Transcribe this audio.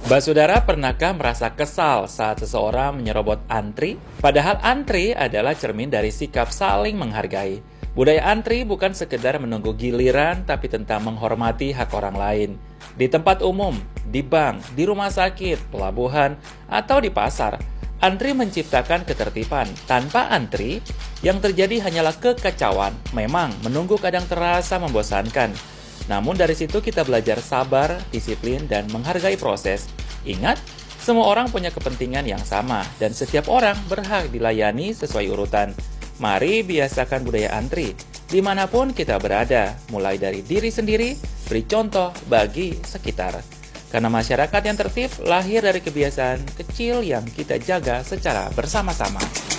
Saudara, pernahkah merasa kesal saat seseorang menyerobot antri? Padahal antri adalah cermin dari sikap saling menghargai. Budaya antri bukan sekedar menunggu giliran, tapi tentang menghormati hak orang lain. Di tempat umum, di bank, di rumah sakit, pelabuhan, atau di pasar, antri menciptakan ketertiban. Tanpa antri, yang terjadi hanyalah kekacauan. Memang, menunggu kadang terasa membosankan. Namun dari situ kita belajar sabar, disiplin, dan menghargai proses. Ingat, semua orang punya kepentingan yang sama, dan setiap orang berhak dilayani sesuai urutan. Mari biasakan budaya antri, dimanapun kita berada, mulai dari diri sendiri, beri contoh bagi sekitar. Karena masyarakat yang tertib lahir dari kebiasaan kecil yang kita jaga secara bersama-sama.